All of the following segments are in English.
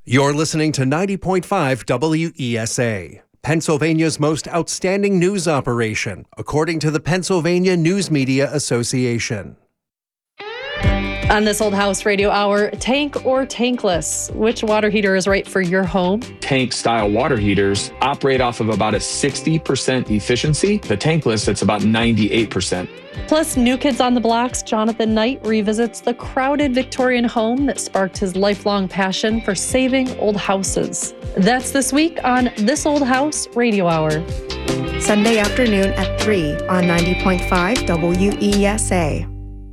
You're listening to 90.5 WESA, Pennsylvania's most outstanding news operation, according to the Pennsylvania News Media Association. On This Old House Radio Hour, tank or tankless? Which water heater is right for your home? Tank-style water heaters operate off of about a 60% efficiency. The tankless, it's about 98%. Plus, New Kids on the Block's Jonathan Knight revisits the crowded Victorian home that sparked his lifelong passion for saving old houses. That's this week on This Old House Radio Hour. Sunday afternoon at 3 on 90.5 WESA.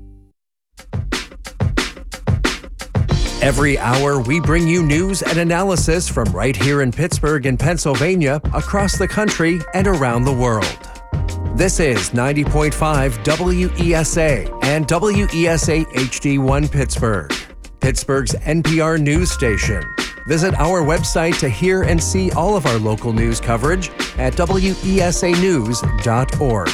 Every hour, we bring you news and analysis from right here in Pittsburgh and Pennsylvania, across the country, and around the world. This is 90.5 WESA and WESA HD1 Pittsburgh, Pittsburgh's NPR news station. Visit our website to hear and see all of our local news coverage at wesanews.org.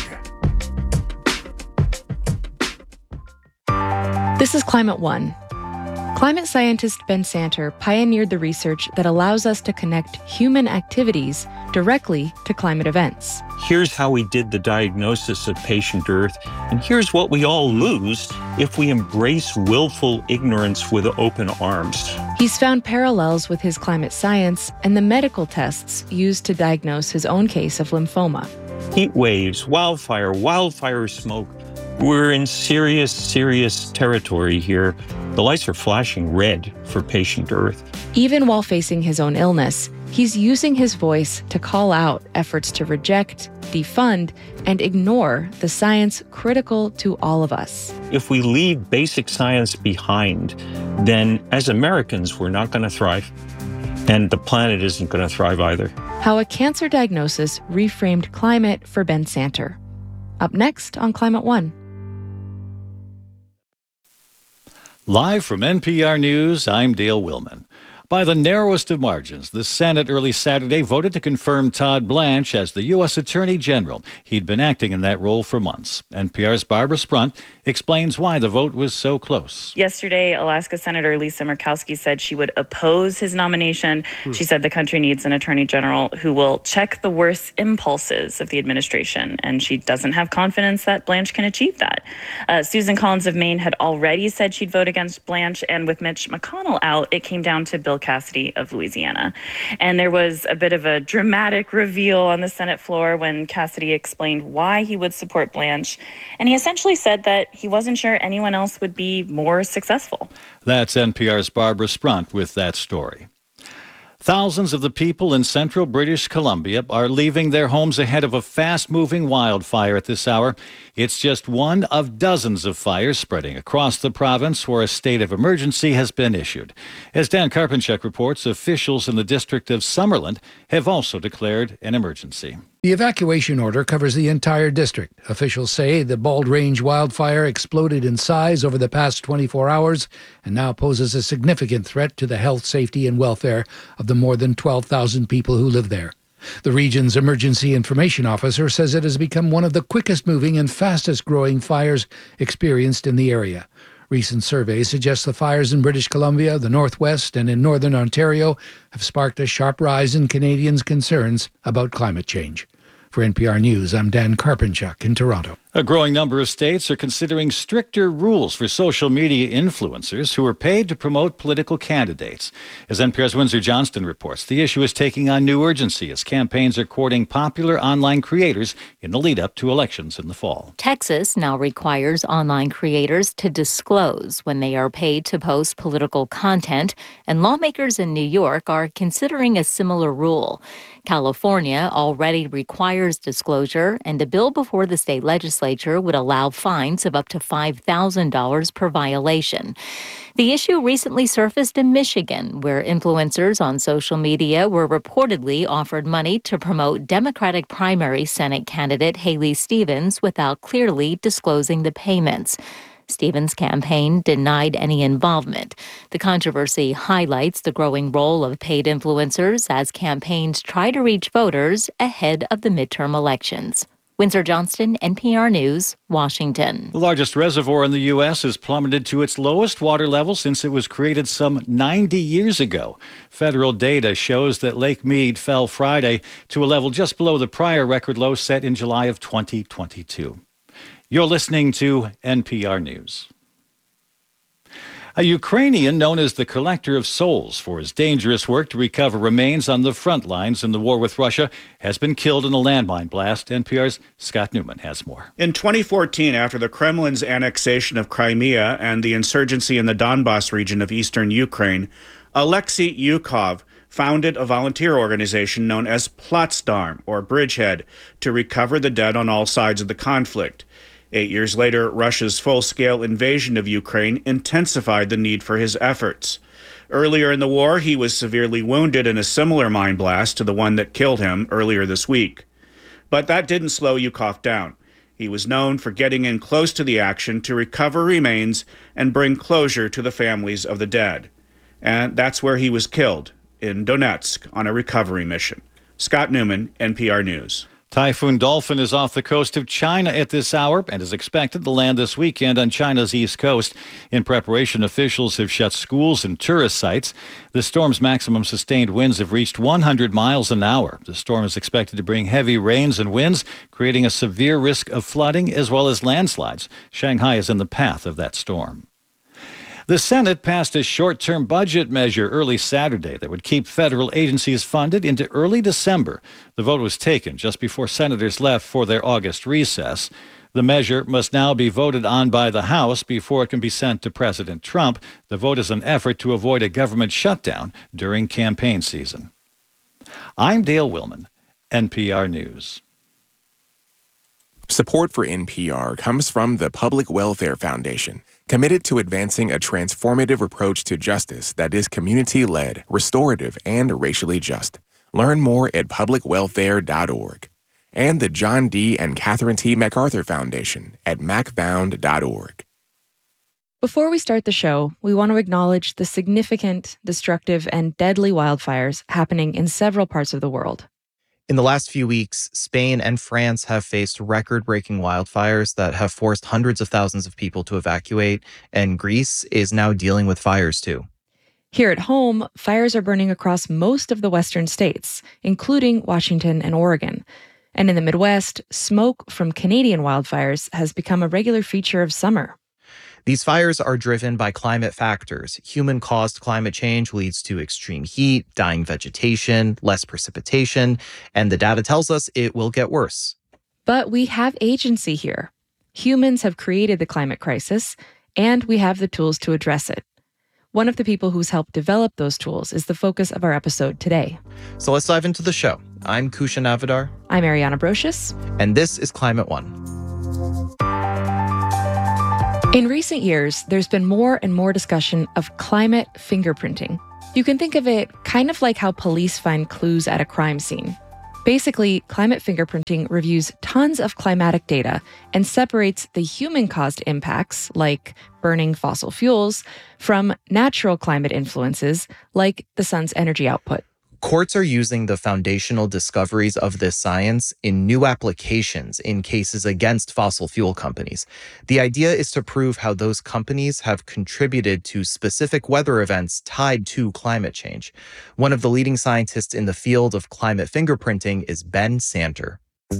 This is Climate One. Climate scientist Ben Santer pioneered the research that allows us to connect human activities directly to climate events. Here's how we did the diagnosis of patient Earth, and here's what we all lose if we embrace willful ignorance with open arms. He's found parallels with his climate science and the medical tests used to diagnose his own case of lymphoma. Heat waves, wildfire smoke. We're in serious territory here. The lights are flashing red for patient Earth. Even while facing his own illness, he's using his voice to call out efforts to reject, defund, and ignore the science critical to all of us. If we leave basic science behind, then as Americans, we're not going to thrive. And the planet isn't going to thrive either. How a cancer diagnosis reframed climate for Ben Santer. Up next on Climate One. Live from NPR News, I'm Dale Willman. By the narrowest of margins, the Senate early Saturday voted to confirm Todd Blanche as the U.S. Attorney General. He'd been acting in that role for months. NPR's Barbara Sprunt explains why the vote was so close. Yesterday, Alaska Senator Lisa Murkowski said she would oppose his nomination. She said the country needs an attorney general who will check the worst impulses of the administration, and she doesn't have confidence that Blanche can achieve that. Susan Collins of Maine had already said she'd vote against Blanche, and with Mitch McConnell out, it came down to Bill Cassidy of Louisiana. And there was a bit of a dramatic reveal on the Senate floor when Cassidy explained why he would support Blanche. And he essentially said that he wasn't sure anyone else would be more successful. That's NPR's Barbara Sprunt with that story. Thousands of the people in central British Columbia are leaving their homes ahead of a fast-moving wildfire at this hour. It's just one of dozens of fires spreading across the province where a state of emergency has been issued. As Dan Karpenchuk reports, officials in the district of Summerland have also declared an emergency. The evacuation order covers the entire district. Officials say the Bald Range wildfire exploded in size over the past 24 hours and now poses a significant threat to the health, safety, and welfare of the more than 12,000 people who live there. The region's emergency information officer says it has become one of the quickest moving and fastest growing fires experienced in the area. Recent surveys suggest the fires in British Columbia, the Northwest, and in Northern Ontario have sparked a sharp rise in Canadians' concerns about climate change. For NPR News, I'm Dan Karpenchuk in Toronto. A growing number of states are considering stricter rules for social media influencers who are paid to promote political candidates. As NPR's Windsor Johnston reports, the issue is taking on new urgency as campaigns are courting popular online creators in the lead-up to elections in the fall. Texas now requires online creators to disclose when they are paid to post political content, and lawmakers in New York are considering a similar rule. California already requires disclosure, and a bill before the state legislature would allow fines of up to $5,000 per violation. The issue recently surfaced in Michigan, where influencers on social media were reportedly offered money to promote Democratic primary Senate candidate Haley Stevens without clearly disclosing the payments. Stevens' campaign denied any involvement. The controversy highlights the growing role of paid influencers as campaigns try to reach voters ahead of the midterm elections. Windsor Johnston, NPR News, Washington. The largest reservoir in the U.S. has plummeted to its lowest water level since it was created some 90 years ago. Federal data shows that Lake Mead fell Friday to a level just below the prior record low set in July of 2022. You're listening to NPR News. A Ukrainian known as the Collector of Souls for his dangerous work to recover remains on the front lines in the war with Russia has been killed in a landmine blast. NPR's Scott Newman has more. In 2014, after the Kremlin's annexation of Crimea and the insurgency in the Donbas region of eastern Ukraine, Alexei Yukov founded a volunteer organization known as Platsdarm, or Bridgehead, to recover the dead on all sides of the conflict. 8 years later, Russia's full-scale invasion of Ukraine intensified the need for his efforts. Earlier in the war, he was severely wounded in a similar mine blast to the one that killed him earlier this week. But that didn't slow Yukov down. He was known for getting in close to the action to recover remains and bring closure to the families of the dead. And that's where he was killed, in Donetsk, on a recovery mission. Scott Newman, NPR News. Typhoon Dolphin is off the coast of China at this hour and is expected to land this weekend on China's east coast. In preparation, officials have shut schools and tourist sites. The storm's maximum sustained winds have reached 100 miles an hour. The storm is expected to bring heavy rains and winds, creating a severe risk of flooding as well as landslides. Shanghai is in the path of that storm. The Senate passed a short-term budget measure early Saturday that would keep federal agencies funded into early December. The vote was taken just before senators left for their August recess. The measure must now be voted on by the House before it can be sent to President Trump. The vote is an effort to avoid a government shutdown during campaign season. I'm Dale Willman, NPR News. Support for NPR comes from the Public Welfare Foundation, committed to advancing a transformative approach to justice that is community-led, restorative, and racially just. Learn more at publicwelfare.org. And the John D. and Catherine T. MacArthur Foundation at macfound.org. Before we start the show, we want to acknowledge the significant, destructive, and deadly wildfires happening in several parts of the world. In the last few weeks, Spain and France have faced record-breaking wildfires that have forced hundreds of thousands of people to evacuate, and Greece is now dealing with fires too. Here at home, fires are burning across most of the western states, including Washington and Oregon. And in the Midwest, smoke from Canadian wildfires has become a regular feature of summer. These fires are driven by climate factors. Human-caused climate change leads to extreme heat, dying vegetation, less precipitation, and the data tells us it will get worse. But we have agency here. Humans have created the climate crisis, and we have the tools to address it. One of the people who's helped develop those tools is the focus of our episode today. So let's dive into the show. I'm Kusha Navidar. I'm Ariana Brocious. And this is Climate One. In recent years, there's been more and more discussion of climate fingerprinting. You can think of it kind of like how police find clues at a crime scene. Basically, climate fingerprinting reviews tons of climatic data and separates the human-caused impacts, like burning fossil fuels, from natural climate influences, like the sun's energy output. Courts are using the foundational discoveries of this science in new applications in cases against fossil fuel companies. The idea is to prove how those companies have contributed to specific weather events tied to climate change. One of the leading scientists in the field of climate fingerprinting is Ben Santer.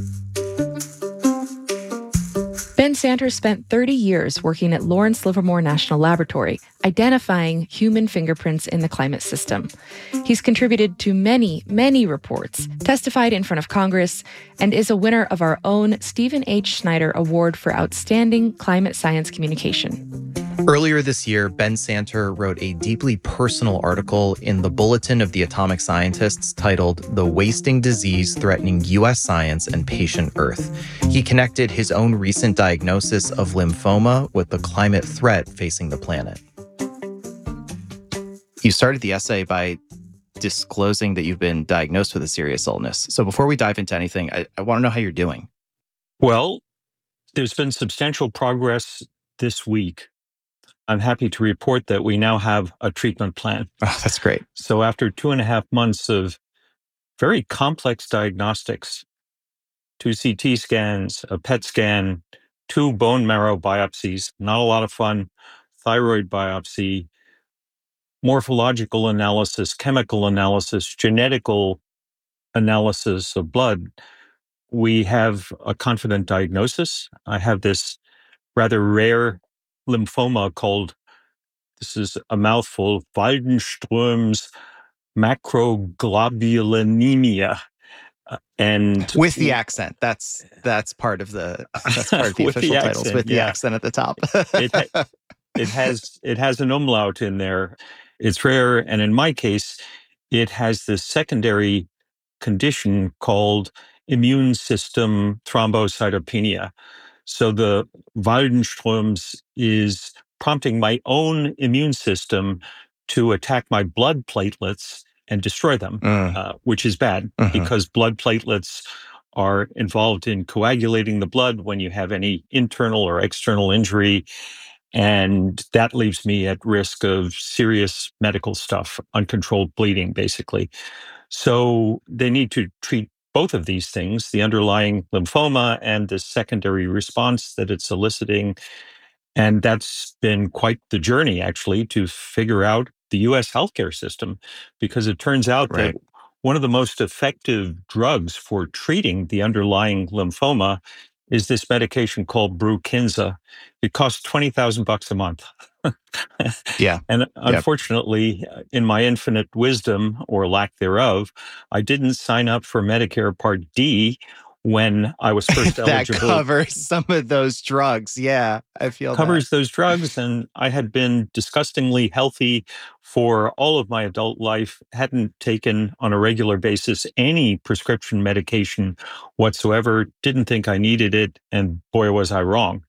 Ben Santer spent 30 years working at Lawrence Livermore National Laboratory, identifying human fingerprints in the climate system. He's contributed to many, many reports, testified in front of Congress, and is a winner of our own Stephen H. Snyder Award for Outstanding Climate Science Communication. Earlier this year, Ben Santer wrote a deeply personal article in the Bulletin of the Atomic Scientists titled "The Wasting Disease Threatening U.S. Science and Patient Earth." He connected his own recent diagnosis of lymphoma with the climate threat facing the planet. You started the essay by disclosing that you've been diagnosed with a serious illness. So before we dive into anything, I want to know how you're doing. Well, there's been substantial progress this week. I'm happy to report that we now have a treatment plan. Oh, that's great. So after 2.5 months of very complex diagnostics, 2 CT scans, a PET scan, 2 bone marrow biopsies, not a lot of fun, thyroid biopsy, morphological analysis, chemical analysis, genetical analysis of blood. We have a confident diagnosis. I have this rather rare lymphoma called, this is a mouthful, Waldenström's macroglobulinemia. And with the accent, that's part of the official titles, with the accent at the top. It has an umlaut in there. It's rare, and in my case, it has this secondary condition called immune system thrombocytopenia. So the Waldenström's is prompting my own immune system to attack my blood platelets and destroy them, which is bad because blood platelets are involved in coagulating the blood when you have any internal or external injury. And that leaves me at risk of serious medical stuff, uncontrolled bleeding, basically. So they need to treat both of these things, the underlying lymphoma and the secondary response that it's eliciting. And that's been quite the journey, actually, to figure out the US healthcare system, because it turns out that one of the most effective drugs for treating the underlying lymphoma is this medication called Brukinsa. It costs $20,000 a month. Yeah. And unfortunately, in my infinite wisdom or lack thereof, I didn't sign up for Medicare Part D when I was first that eligible. That covers some of those drugs. Yeah, I feel covers that. Those drugs. And I had been disgustingly healthy for all of my adult life, hadn't taken on a regular basis any prescription medication whatsoever, didn't think I needed it. And boy, was I wrong.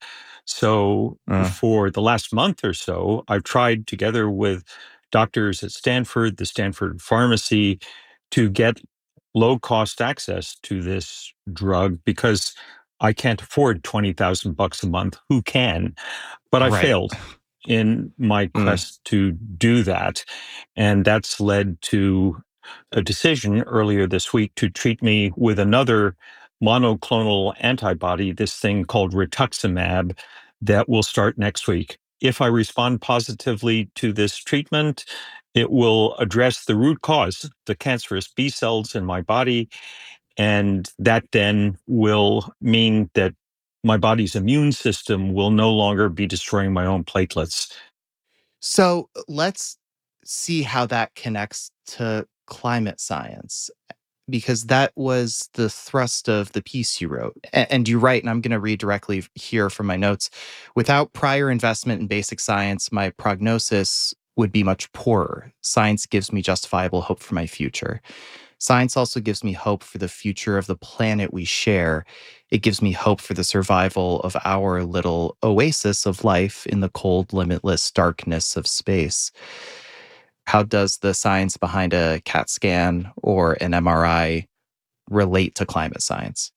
So for the last month or so, I've tried together with doctors at Stanford, the Stanford Pharmacy, to get low-cost access to this drug because I can't afford $20,000 a month. Who can? But I failed in my quest to do that. And that's led to a decision earlier this week to treat me with another monoclonal antibody, this thing called rituximab, that will start next week. If I respond positively to this treatment, it will address the root cause, the cancerous B cells in my body. And that then will mean that my body's immune system will no longer be destroying my own platelets. So let's see how that connects to climate science, because that was the thrust of the piece you wrote. And you write, and I'm going to read directly here from my notes, without prior investment in basic science, my prognosis would be much poorer. Science gives me justifiable hope for my future. Science also gives me hope for the future of the planet we share. It gives me hope for the survival of our little oasis of life in the cold, limitless darkness of space. How does the science behind a CAT scan or an MRI relate to climate science?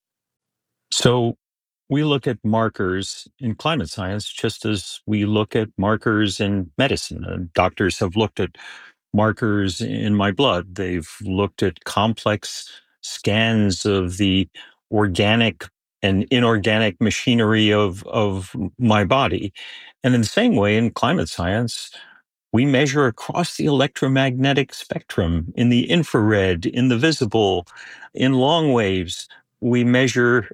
So we look at markers in climate science just as we look at markers in medicine. Doctors have looked at markers in my blood. They've looked at complex scans of the organic and inorganic machinery of my body. And in the same way, in climate science, we measure across the electromagnetic spectrum, in the infrared, in the visible, in long waves. We measure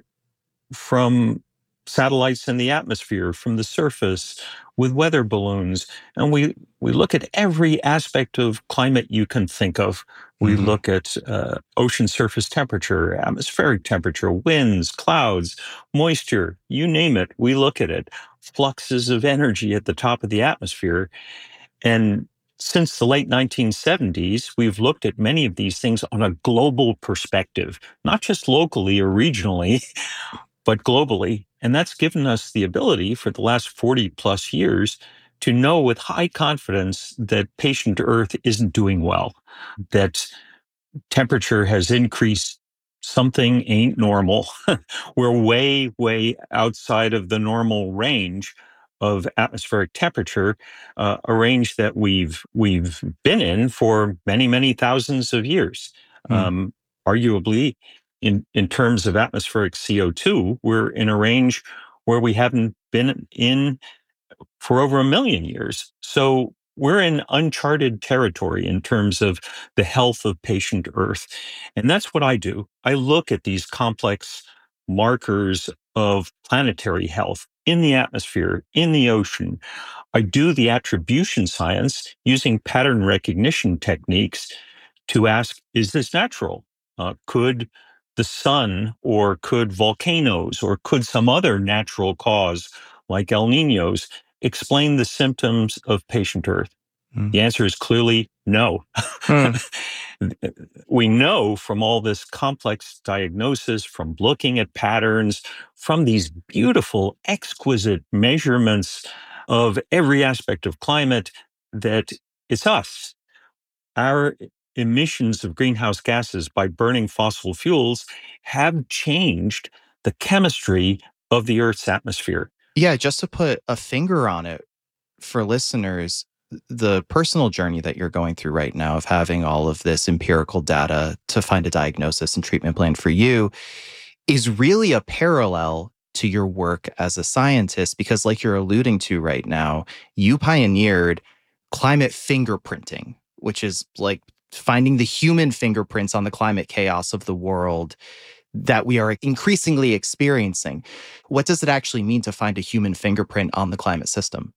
from satellites in the atmosphere, from the surface, with weather balloons. And we look at every aspect of climate you can think of. We look at ocean surface temperature, atmospheric temperature, winds, clouds, moisture, you name it, we look at it. Fluxes of energy at the top of the atmosphere. And since the late 1970s, we've looked at many of these things on a global perspective, not just locally or regionally, but globally. And that's given us the ability for the last 40 plus years to know with high confidence that patient Earth isn't doing well, that temperature has increased. Something ain't normal. We're way, way outside of the normal range of atmospheric temperature, a range that we've been in for many, many thousands of years. Arguably, in terms of atmospheric CO2, we're in a range where we haven't been in for over 1 million years. So we're in uncharted territory in terms of the health of patient Earth. And that's what I do. I look at these complex markers of planetary health in the atmosphere, in the ocean. I do the attribution science using pattern recognition techniques to ask, is this natural? Could the sun, or could volcanoes, or could some other natural cause like El Niños explain the symptoms of patient Earth? The answer is clearly no. We know from all this complex diagnosis, from looking at patterns, from these beautiful, exquisite measurements of every aspect of climate, that it's us. Our emissions of greenhouse gases by burning fossil fuels have changed the chemistry of the Earth's atmosphere. Yeah, just to put a finger on it for listeners, the personal journey that you're going through right now of having all of this empirical data to find a diagnosis and treatment plan for you is really a parallel to your work as a scientist, because like you're alluding to right now, you pioneered climate fingerprinting, which is like finding the human fingerprints on the climate chaos of the world that we are increasingly experiencing. What does it actually mean to find a human fingerprint on the climate system?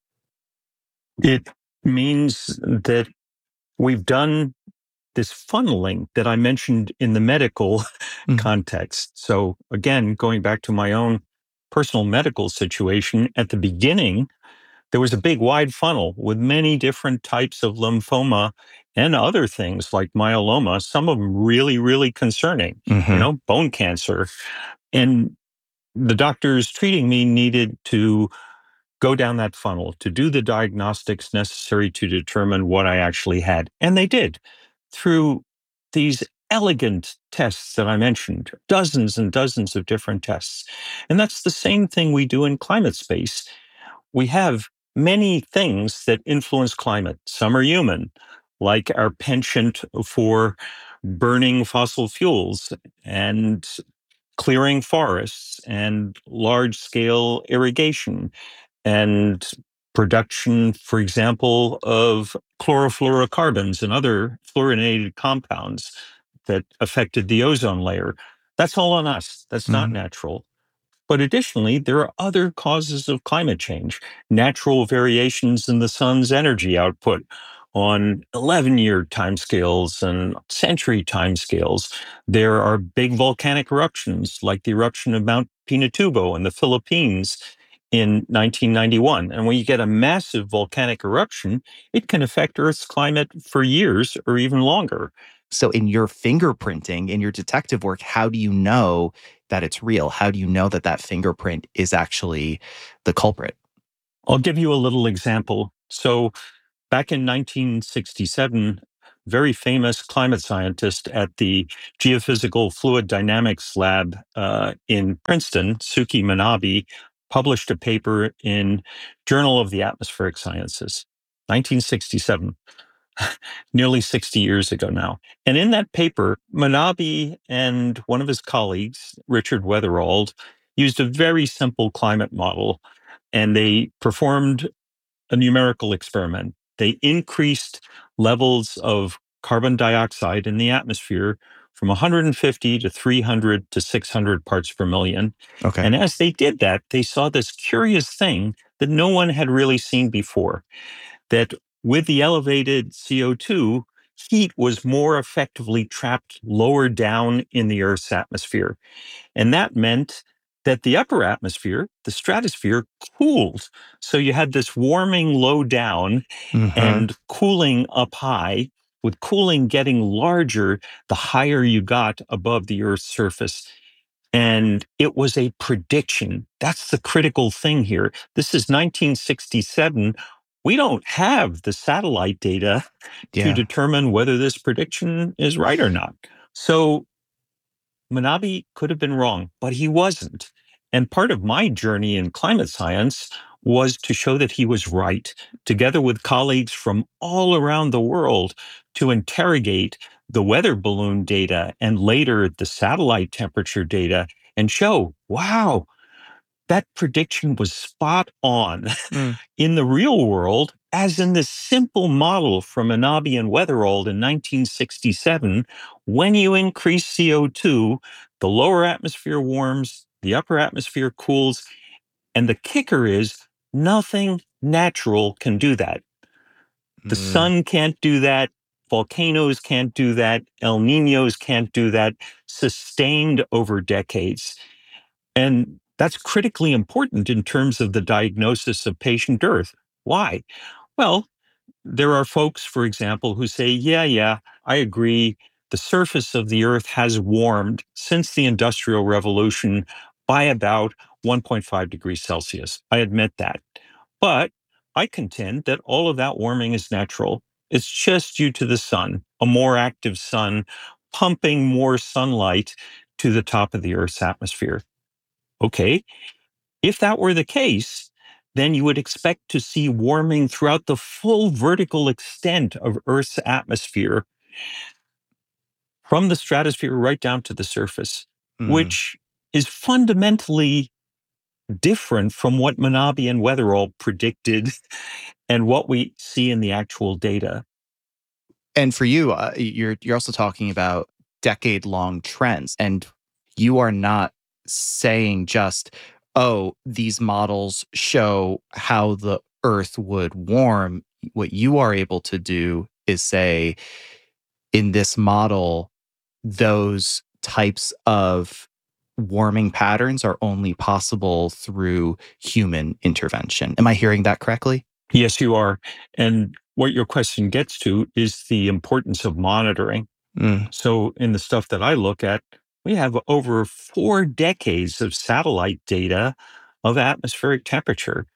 It means that we've done this funneling that I mentioned in the medical context. So again, going back to my own personal medical situation, at the beginning, there was a big wide funnel with many different types of lymphoma and other things like myeloma, some of them really, really concerning, bone cancer. And the doctors treating me needed to go down that funnel to do the diagnostics necessary to determine what I actually had. And they did through these elegant tests that I mentioned, dozens and dozens of different tests. And that's the same thing we do in climate space. We have many things that influence climate. Some are human, like our penchant for burning fossil fuels and clearing forests and large-scale irrigation and production, for example, of chlorofluorocarbons and other fluorinated compounds that affected the ozone layer. That's all on us. That's not natural. But additionally, there are other causes of climate change, natural variations in the sun's energy output on 11-year timescales and century timescales. There are big volcanic eruptions, like the eruption of Mount Pinatubo in the Philippines in 1991. And when you get a massive volcanic eruption, it can affect Earth's climate for years or even longer. So in your fingerprinting, in your detective work, how do you know that it's real? How do you know that that fingerprint is actually the culprit? I'll give you a little example. So back in 1967, very famous climate scientist at the Geophysical Fluid Dynamics Lab in Princeton, Suki Manabe, published a paper in Journal of the Atmospheric Sciences, 1967. Nearly 60 years ago now. And in that paper, Manabe and one of his colleagues, Richard Weatherald, used a very simple climate model, and they performed a numerical experiment. They increased levels of carbon dioxide in the atmosphere from 150 to 300 to 600 parts per million. Okay. And as they did that, they saw this curious thing that no one had really seen before, that with the elevated CO2, heat was more effectively trapped lower down in the Earth's atmosphere. And that meant that the upper atmosphere, the stratosphere, cooled. So you had this warming low down and cooling up high, with cooling getting larger the higher you got above the Earth's surface. And it was a prediction. That's the critical thing here. This is 1967. We don't have the satellite data to determine whether this prediction is right or not. So Manabe could have been wrong, but he wasn't. And part of my journey in climate science was to show that he was right, together with colleagues from all around the world, to interrogate the weather balloon data and later the satellite temperature data and show, wow, that prediction was spot on in the real world, as in this simple model from Manabe and Weatherald in 1967. When you increase CO2, the lower atmosphere warms, the upper atmosphere cools, and the kicker is nothing natural can do that. The sun can't do that. Volcanoes can't do that. El Niños can't do that, sustained over decades. And that's critically important in terms of the diagnosis of patient Earth. Why? Well, there are folks, for example, who say, yeah, I agree. The surface of the Earth has warmed since the Industrial Revolution by about 1.5 degrees Celsius. I admit that. But I contend that all of that warming is natural. It's just due to the sun, a more active sun, pumping more sunlight to the top of the Earth's atmosphere. Okay, if that were the case, then you would expect to see warming throughout the full vertical extent of Earth's atmosphere, from the stratosphere right down to the surface, which is fundamentally different from what Manabe and Weatherall predicted and what we see in the actual data. And for you, you're also talking about decade-long trends, and you are not saying just, oh, these models show how the Earth would warm. What you are able to do is say, in this model, those types of warming patterns are only possible through human intervention. Am I hearing that correctly? Yes, you are. And what your question gets to is the importance of monitoring. So in the stuff that I look at, we have over 4 decades of satellite data of atmospheric temperature.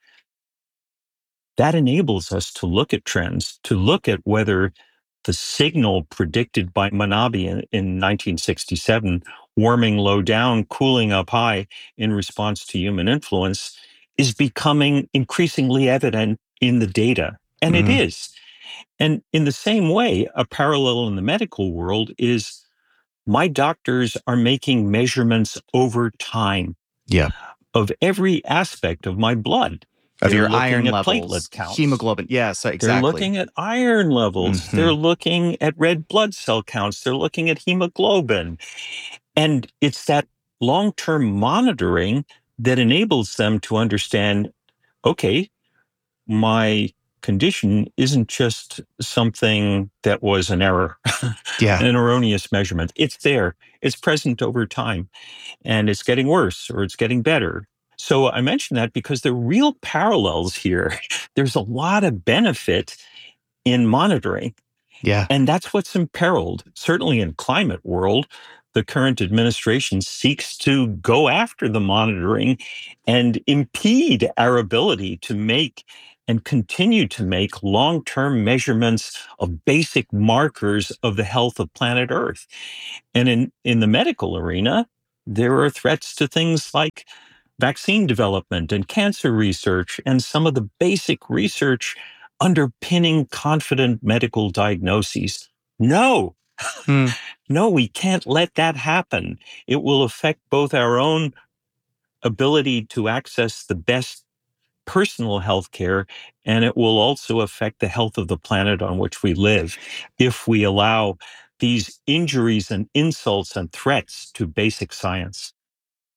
That enables us to look at trends, to look at whether the signal predicted by Manabe in 1967, warming low down, cooling up high in response to human influence, is becoming increasingly evident in the data. And it is. And in the same way, a parallel in the medical world is my doctors are making measurements over time of every aspect of my blood. Of They're your iron looking at levels, platelet counts. hemoglobin. Yes, exactly. They're looking at iron levels. They're looking at red blood cell counts. They're looking at hemoglobin. And it's that long-term monitoring that enables them to understand, okay, my condition isn't just something that was an error, an erroneous measurement. It's there. It's present over time. And it's getting worse or it's getting better. So I mention that because there are real parallels here. There's a lot of benefit in monitoring. And that's what's imperiled. Certainly in climate world, the current administration seeks to go after the monitoring and impede our ability to make and continue to make long-term measurements of basic markers of the health of planet Earth. And in the medical arena, there are threats to things like vaccine development and cancer research and some of the basic research underpinning confident medical diagnoses. No, no, we can't let that happen. It will affect both our own ability to access the best personal health care, and it will also affect the health of the planet on which we live if we allow these injuries and insults and threats to basic science.